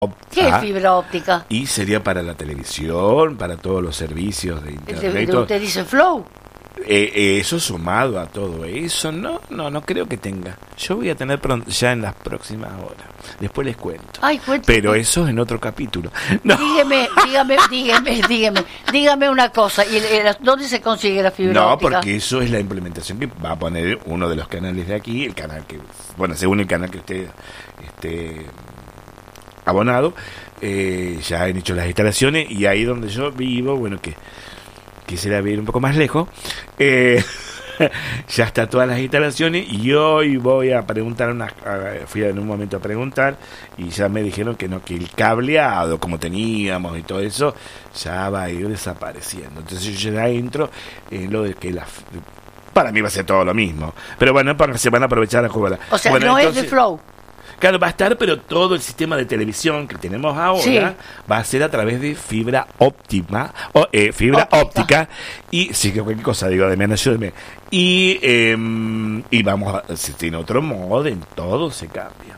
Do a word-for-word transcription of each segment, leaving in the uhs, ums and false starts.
¿Qué es fibra óptica? Y sería para la televisión, para todos los servicios de internet. ¿De, ¿Usted dice Flow? Eh, eh, eso sumado a todo eso, no, no, no creo que tenga. Yo voy a tener pronto, ya en las próximas horas. Después les cuento. Ay, cuéntame. Pero eso es en otro capítulo. No. Dígame, dígame, dígame, dígame, dígame una cosa. ¿Y el, dónde se consigue la fibra no, óptica? No, porque eso es la implementación que va a poner uno de los canales de aquí, el canal que, bueno, según el canal que usted esté abonado, eh, ya han hecho las instalaciones y ahí donde yo vivo, bueno, que quisiera vivir un poco más lejos, eh, ya está todas las instalaciones y hoy voy a preguntar, una, fui en un momento a preguntar y ya me dijeron que no, que el cableado como teníamos y todo eso ya va a ir desapareciendo. Entonces yo ya entro en lo de que la... Para mí va a ser todo lo mismo, pero bueno, para, se van a aprovechar la jugada. O sea, bueno, no entonces, es de Flow. Claro, va a estar, pero todo el sistema de televisión que tenemos ahora sí. va a ser a través de fibra óptima, o, eh, fibra óptica. óptica, y sí, que cualquier cosa, digo, de menos, ayúdeme. Y, eh, y vamos a, si tiene otro modem, todo se cambia.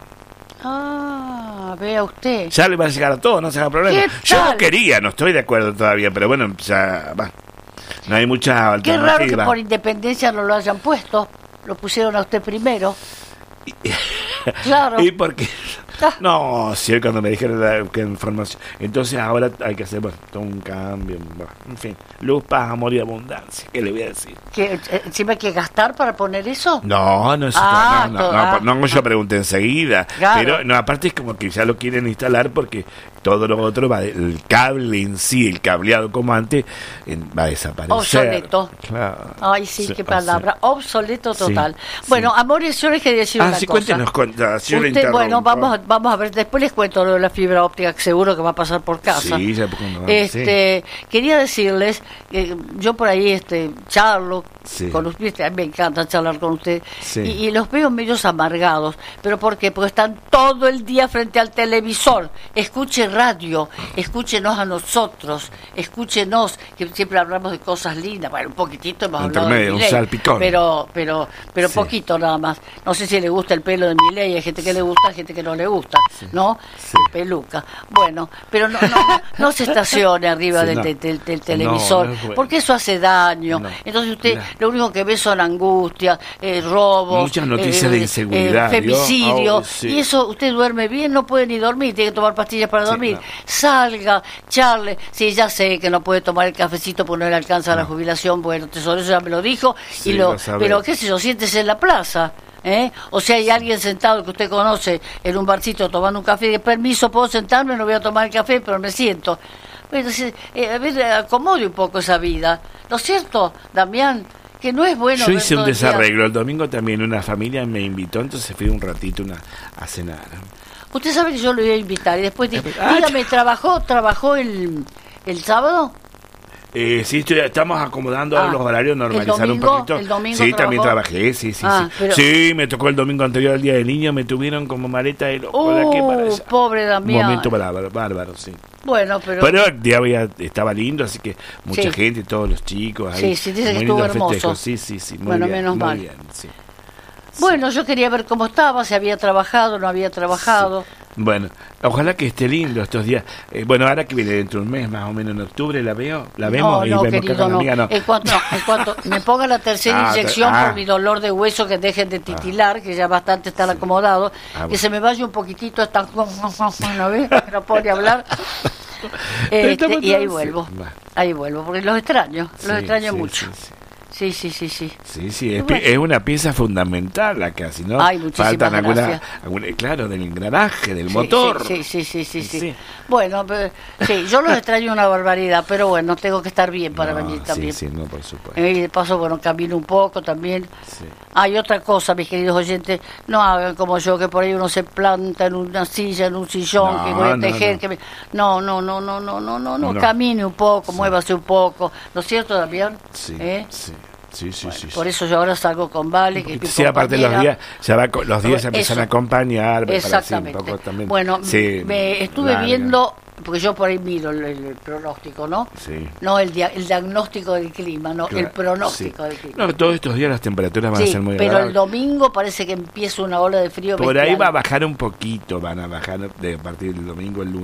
Ah, vea usted. Ya le va a llegar a todo, no se haga problema. Yo no quería, no estoy de acuerdo todavía, pero bueno, ya va. No hay mucha alternativa. Qué raro que por independencia no lo hayan puesto, lo pusieron a usted primero. Claro. Y porque no, sí, cuando me dijeron la que información, entonces ahora hay que hacer bueno, todo un cambio, bueno, en fin, luz, paz, amor y abundancia. ¿Qué le voy a decir? ¿Que encima hay que gastar para poner eso? No, no, eso ah, no, no, no, ah, no, no, yo pregunté enseguida, claro. Pero no, aparte es como que ya lo quieren instalar porque todo lo otro va, el cable en sí, el cableado como antes, en, va a desaparecer. Obsoleto. Claro. Ay, sí, sí, qué palabra, sí. Obsoleto total. Sí, bueno, sí. Amores, yo les quería decir ah, una sí, cosa. Cuéntenos, cuéntenos, si Usted, bueno, vamos a, vamos a ver, después les cuento lo de la fibra óptica, que seguro que va a pasar por casa. Sí, ya porque no, este, sí. Quería decirles que yo por ahí este charlo sí. con usted, a mí me encanta charlar con usted, sí. y, y los veo medios amargados. ¿Pero por qué? Porque están todo el día frente al televisor. Escuche radio, escúchenos a nosotros, escúchenos, que siempre hablamos de cosas lindas, bueno, un poquitito hemos hablado de un salpicón. Pero, pero, pero sí. poquito nada más. No sé si le gusta el pelo de Milei, hay gente que le gusta, hay gente que no le gusta, sí. ¿no? Sí. Peluca. Bueno, pero no, no, no, no se estacione arriba sí, del, no. del, del, del televisor, no, no bueno. porque eso hace daño. No. Entonces usted no. lo único que ve son angustias, eh, robos, muchas noticias eh, de inseguridad, eh, femicidio, oh, sí. y eso usted duerme bien, no puede ni dormir, tiene que tomar pastillas para dormir. Sí, no. Salga, charle, sí, ya sé que no puede tomar el cafecito porque no le alcanza no. la jubilación, bueno, tesoro, eso ya me lo dijo, sí, y lo, lo pero qué sé yo, siéntese en la plaza. ¿Eh? O sea, hay alguien sentado que usted conoce en un barcito tomando un café, de permiso, puedo sentarme, no voy a tomar el café, pero me siento. Bueno, eh, a ver, acomode un poco esa vida, ¿no es cierto, Damián? Que no es bueno. Yo hice un desarreglo, el domingo también una familia me invitó, entonces fui un ratito una, a cenar. Usted sabe que yo lo iba a invitar y después dije, dígame, ¿trabajó, trabajó el, el sábado? Eh, sí, estoy, estamos acomodando ah, los horarios, normalizar domingo, un poquito. ¿El domingo sí, trabajó? También trabajé, sí, sí, ah, sí. Pero... Sí, me tocó el domingo anterior al Día del Niño, me tuvieron como maleta de loco uh, de aquí para allá. Pobre Damián. Un momento bárbaro, bárbaro, sí. Bueno, pero... Pero el día había, estaba lindo, así que mucha sí. gente, todos los chicos. Sí, Ahí, sí, dice que estuvo hermoso. Festejos. Sí, sí, sí, muy bueno, bien, menos muy mal. bien, sí. Bueno, sí. Yo quería ver cómo estaba, si había trabajado, no había trabajado. Sí. Bueno, ojalá que esté lindo estos días. Eh, bueno, ahora que viene dentro de un mes, más o menos en octubre, la veo, la vemos no, y no, vemos querido, que no. amiga, no. En cuanto, no, en cuanto me ponga la tercera ah, inyección ah. por mi dolor de hueso, que dejen de titilar, ah. que ya bastante están sí. acomodados, ah, bueno. que se me vaya un poquitito hasta ¿no ves? No puede hablar. Este, y ahí vuelvo, ahí vuelvo, porque los extraño, los sí, extraño sí, mucho. Sí, sí. Sí, sí, sí, sí. Sí, sí, es, bueno. es una pieza fundamental acá, si no Ay, faltan alguna, alguna, claro, del engranaje, del sí, motor. Sí, sí, sí, sí, sí. sí. Bueno, pero, sí, yo los extraño una barbaridad, pero bueno, tengo que estar bien para no, venir también. Sí, sí, no, por supuesto. Y de paso, bueno, camino un poco también. Sí. Hay otra cosa, mis queridos oyentes, no hagan como yo, que por ahí uno se planta en una silla, en un sillón, no, que voy a tejer, no, que me... no, no, no, no, no, no, no, no, camine un poco, sí. muévase un poco, ¿no es cierto, Damián? Sí, ¿Eh? sí. Sí, sí, bueno, sí, por sí. eso yo ahora salgo con Vale, que sí, aparte los días, ya va, los días eso, empiezan a acompañar. Exactamente. Para, sí, un poco también, bueno, sí, me estuve larga. viendo porque yo por ahí miro el, el, el pronóstico, ¿no? Sí. No el, dia, el diagnóstico del clima, no, claro, el pronóstico sí. del clima. No, todos estos días las temperaturas van sí, a ser muy pero agradables. el domingo parece que empieza una ola de frío Por bestial. ahí va a bajar un poquito, van a bajar de a partir del domingo, el lunes.